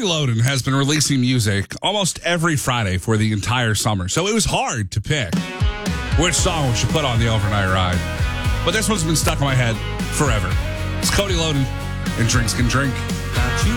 Cody Loden has been releasing music almost every Friday for the entire summer, so it was hard to pick which song we should put on the overnight ride. But this one's been stuck in my head forever. It's Cody Loden and Drinks Can Drink.